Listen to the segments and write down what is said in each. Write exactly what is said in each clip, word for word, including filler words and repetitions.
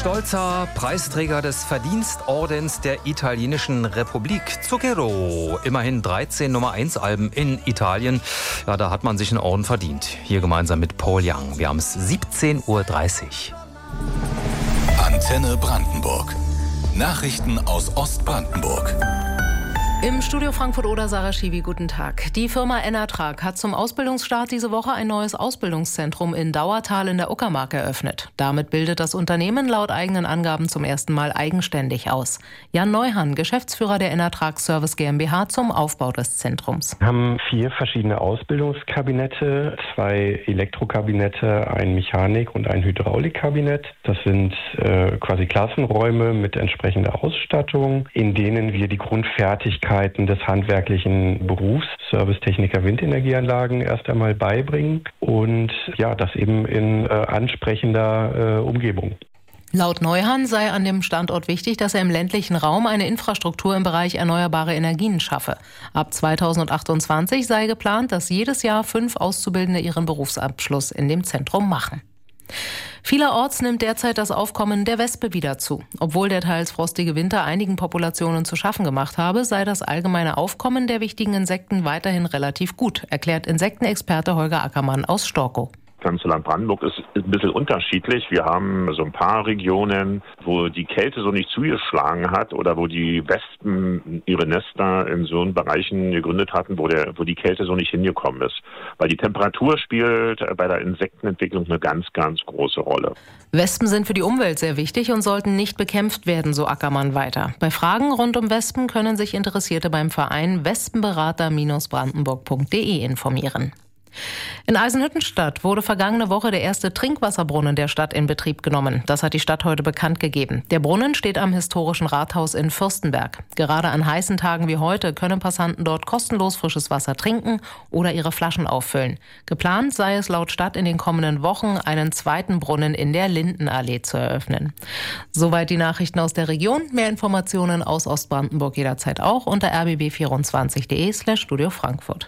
stolzer Preisträger des Verdienstordens der italienischen Republik, Zucchero. Immerhin dreizehn Nummer eins Alben in Italien. Ja, da hat man sich einen Orden verdient. Hier gemeinsam mit Paul Young. Wir haben es siebzehn Uhr dreißig. Antenne Brandenburg. Nachrichten aus Ostbrandenburg. Im Studio Frankfurt-Oder, Sarah Schiwi, guten Tag. Die Firma Enertrag hat zum Ausbildungsstart diese Woche ein neues Ausbildungszentrum in Dauertal in der Uckermark eröffnet. Damit bildet das Unternehmen laut eigenen Angaben zum ersten Mal eigenständig aus. Jan Neuhan, Geschäftsführer der Enertrag Service GmbH, zum Aufbau des Zentrums. Wir haben vier verschiedene Ausbildungskabinette, zwei Elektrokabinette, ein Mechanik- und ein Hydraulikkabinett. Das sind äh, quasi Klassenräume mit entsprechender Ausstattung, in denen wir die Grundfertigkeit des handwerklichen Berufs, Servicetechniker Windenergieanlagen, erst einmal beibringen und ja, das eben in äh, ansprechender äh, Umgebung. Laut Neuhan sei an dem Standort wichtig, dass er im ländlichen Raum eine Infrastruktur im Bereich erneuerbare Energien schaffe. Ab zweitausendachtundzwanzig sei geplant, dass jedes Jahr fünf Auszubildende ihren Berufsabschluss in dem Zentrum machen. Vielerorts nimmt derzeit das Aufkommen der Wespe wieder zu. Obwohl der teils frostige Winter einigen Populationen zu schaffen gemacht habe, sei das allgemeine Aufkommen der wichtigen Insekten weiterhin relativ gut, erklärt Insektenexperte Holger Ackermann aus Storkow. Das ganze Land Brandenburg ist ein bisschen unterschiedlich. Wir haben so ein paar Regionen, wo die Kälte so nicht zugeschlagen hat oder wo die Wespen ihre Nester in so Bereichen gegründet hatten, wo, der, wo die Kälte so nicht hingekommen ist. Weil die Temperatur spielt bei der Insektenentwicklung eine ganz, ganz große Rolle. Wespen sind für die Umwelt sehr wichtig und sollten nicht bekämpft werden, so Ackermann weiter. Bei Fragen rund um Wespen können sich Interessierte beim Verein wespenberater Brandenburg punkt de informieren. In Eisenhüttenstadt wurde vergangene Woche der erste Trinkwasserbrunnen der Stadt in Betrieb genommen. Das hat die Stadt heute bekannt gegeben. Der Brunnen steht am historischen Rathaus in Fürstenberg. Gerade an heißen Tagen wie heute können Passanten dort kostenlos frisches Wasser trinken oder ihre Flaschen auffüllen. Geplant sei es laut Stadt in den kommenden Wochen, einen zweiten Brunnen in der Lindenallee zu eröffnen. Soweit die Nachrichten aus der Region. Mehr Informationen aus Ostbrandenburg jederzeit auch unter r b b vierundzwanzig punkt de slash Studio Frankfurt.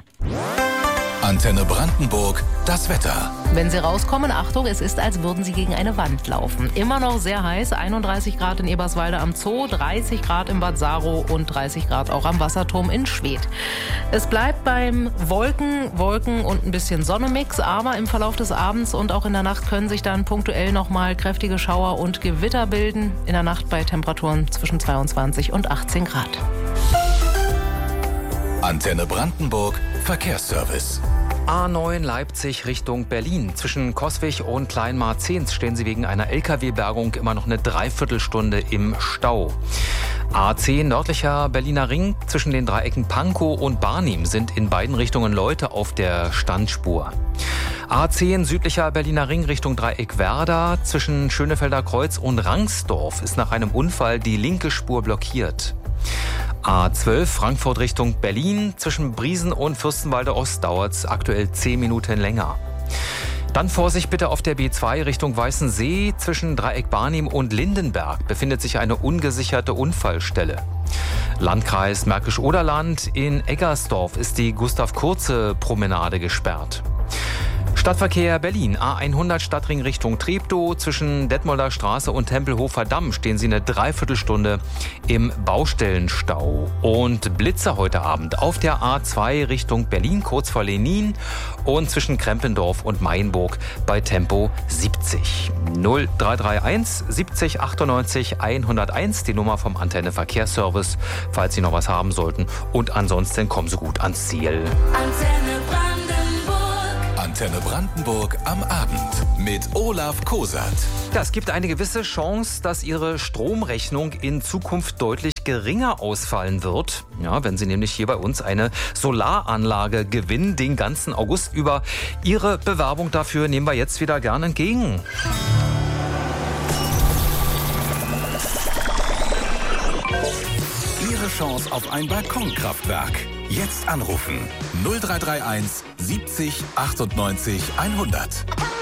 Antenne Brandenburg, das Wetter. Wenn Sie rauskommen, Achtung, es ist, als würden Sie gegen eine Wand laufen. Immer noch sehr heiß, einunddreißig Grad in Eberswalde am Zoo, dreißig Grad in Bad Saro und dreißig Grad auch am Wasserturm in Schwedt. Es bleibt beim Wolken, Wolken und ein bisschen Sonnenmix, aber im Verlauf des Abends und auch in der Nacht können sich dann punktuell nochmal kräftige Schauer und Gewitter bilden. In der Nacht bei Temperaturen zwischen zweiundzwanzig und achtzehn Grad. Antenne Brandenburg, Verkehrsservice. A neun Leipzig Richtung Berlin. Zwischen Coswig und Kleinmarzens stehen Sie wegen einer L K W-Bergung immer noch eine Dreiviertelstunde im Stau. A zehn nördlicher Berliner Ring zwischen den Dreiecken Pankow und Barnim sind in beiden Richtungen Leute auf der Standspur. A zehn südlicher Berliner Ring Richtung Dreieck Werder zwischen Schönefelder Kreuz und Rangsdorf ist nach einem Unfall die linke Spur blockiert. A zwölf Frankfurt Richtung Berlin. Zwischen Briesen und Fürstenwalde Ost dauert es aktuell zehn Minuten länger. Dann Vorsicht bitte auf der B zwei Richtung Weißensee. Zwischen Dreieck Barnim und Lindenberg befindet sich eine ungesicherte Unfallstelle. Landkreis Märkisch-Oderland. In Eggersdorf ist die Gustav-Kurze-Promenade gesperrt. Stadtverkehr Berlin, A hundert Stadtring Richtung Treptow. Zwischen Detmolder Straße und Tempelhofer Damm stehen Sie eine Dreiviertelstunde im Baustellenstau. Und Blitzer heute Abend auf der A zwei Richtung Berlin, kurz vor Lenin. Und zwischen Krempendorf und Mayenburg bei Tempo siebzig. null drei drei eins siebzig achtundneunzig hunderteins, die Nummer vom Antenne Verkehrsservice, falls Sie noch was haben sollten. Und ansonsten kommen Sie gut ans Ziel. Antenne Brandenburg. Antenne Brandenburg am Abend mit Olaf Kosat. Ja, es gibt eine gewisse Chance, dass Ihre Stromrechnung in Zukunft deutlich geringer ausfallen wird. Ja, wenn Sie nämlich hier bei uns eine Solaranlage gewinnen, den ganzen August über. Ihre Bewerbung dafür nehmen wir jetzt wieder gerne entgegen. Ihre Chance auf ein Balkonkraftwerk. Jetzt anrufen null drei drei eins siebzig achtundneunzig hundert.